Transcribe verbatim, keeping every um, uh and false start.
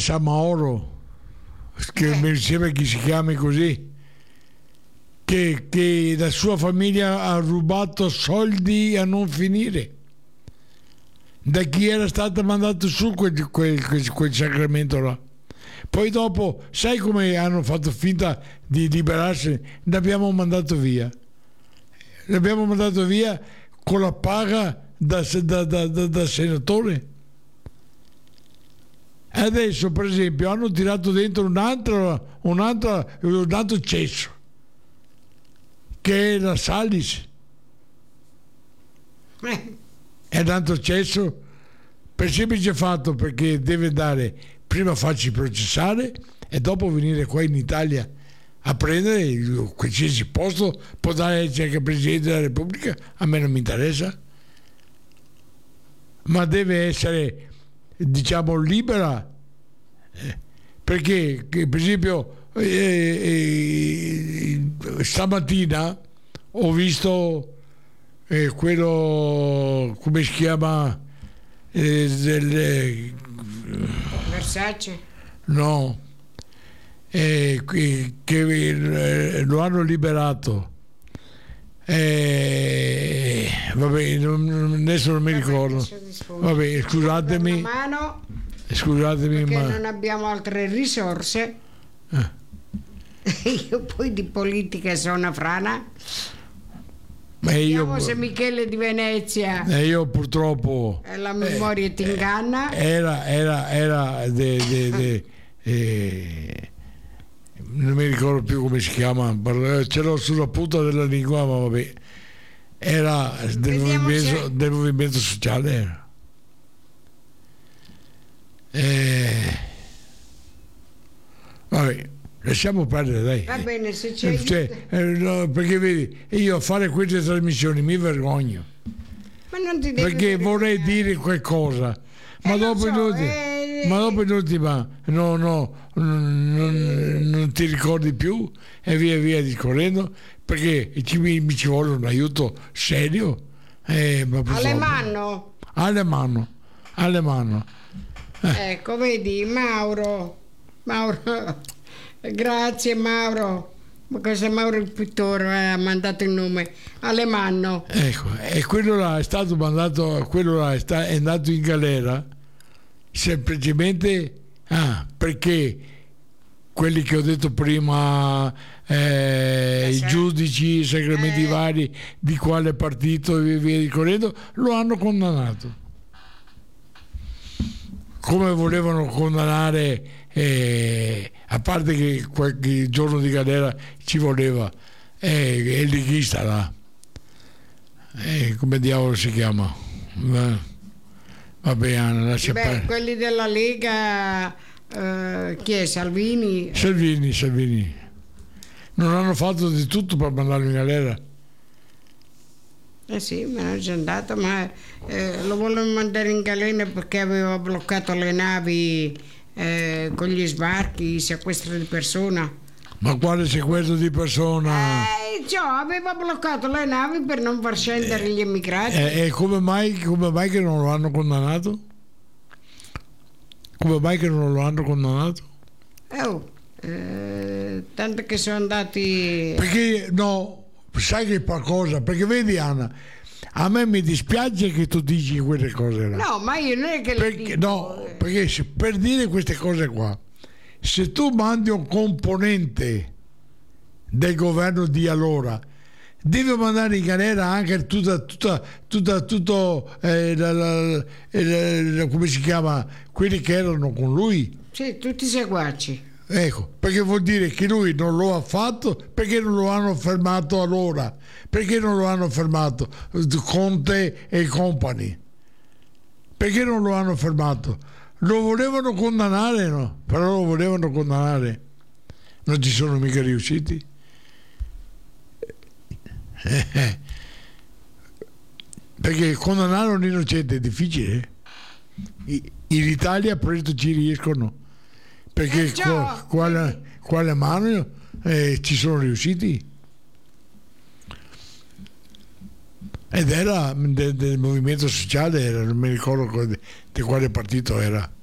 Samaoro, che Eh. mi sembra che si chiami così, che, che la sua famiglia ha rubato soldi a non finire da chi era stato mandato su quel, quel, quel, quel sacramento là. Poi dopo, sai come hanno fatto finta di liberarsi? L'abbiamo mandato via. L'abbiamo mandato via con la paga da, da, da, da, da senatore. Adesso, per esempio, hanno tirato dentro un altro, un altro, un altro cesso, che è la Salis. Eh. È un altro cesso per semplice fatto perché deve dare prima farci processare e dopo venire qua in Italia a prendere il qualsiasi posto. Può dare anche Presidente della Repubblica, a me non mi interessa, ma deve essere, diciamo, libera, eh, perché che, per esempio eh, eh, stamattina ho visto eh, quello, come si chiama, eh, del, eh, Versace. no, eh, che, che eh, lo hanno liberato. Eh, vabbè, non, adesso non mi ricordo. Vabbè, scusatemi, Una mano, scusatemi, perché ma non abbiamo altre risorse. eh, Io poi di politica sono una frana. ma io, Vediamo se Michele di Venezia eh, io purtroppo eh, la memoria ti inganna. era era era de, de, de, eh, non mi ricordo più come si chiama, ce l'ho sulla punta della lingua, ma vabbè, era del Vediamo movimento, se- del movimento sociale era. Eh, vabbè, lasciamo perdere, dai. Va bene, se c'è Cioè, eh, no, perché vedi, io a fare queste trasmissioni mi vergogno, ma non ti devi perché vorrei vergognare. dire qualcosa, ma Eh, lo dopo so, inuti- eh, ma dopo inuti- ma no, no, non, non ti ricordi più e via via discorrendo, perché ci, mi ci vuole un aiuto serio. Eh, ma purtroppo- Alemanno. alle mano, alle mano. Ecco, vedi, Mauro. Mauro. Grazie Mauro. Ma questo è Mauro il pittore, eh, ha mandato il nome. Alemanno. Ecco, e quello là è stato mandato, quello là è, sta- è andato in galera semplicemente ah, perché quelli che ho detto prima, eh, Eh, i sì. giudici, i sacramenti Eh. vari di quale partito e via via discorrendo, lo hanno condannato. Come volevano condannare, eh, a parte che qualche giorno di galera ci voleva, eh, è il leghista là. Eh, come diavolo si chiama? Va- Vabbè, Anna, lascia Beh, perdere. quelli della Lega, eh, chi è? Salvini? Salvini, Salvini. Non hanno fatto di tutto per mandarlo in galera. Eh sì, me ne è già andato, ma eh, lo volevano mandare in galera perché aveva bloccato le navi eh, con gli sbarchi, sequestro di persona. Ma quale sequestro di persona? Eh, cioè, aveva bloccato le navi per non far scendere gli immigrati. E, e come mai, come mai che non lo hanno condannato? Come mai che non lo hanno condannato? Oh, eh, tanto che sono andati... Perché no, sai che qualcosa? Perché vedi Anna, a me mi dispiace che tu dici quelle cose là. No, ma io non è che le Perché, dico, no, eh. perché se- per dire queste cose qua, se tu mandi un componente del governo di allora, devi mandare in galera anche tutta, tutta, tutta, tutto, eh, la- la- la- la- come si chiama, quelli che erano con lui. Sì, tutti i seguaci. Ecco, perché vuol dire che lui non lo ha fatto, perché non lo hanno fermato allora, perché non lo hanno fermato Conte e compagni, perché non lo hanno fermato? Lo volevano condannare, no? Però lo volevano condannare, non ci sono mica riusciti. Eh, perché condannare un innocente è difficile. I- in Italia presto ci riescono, perché Eh già, qua, qua, la- qua le mani eh, ci sono riusciti, ed era de- del movimento sociale, era, non mi ricordo quale- di quale partito era.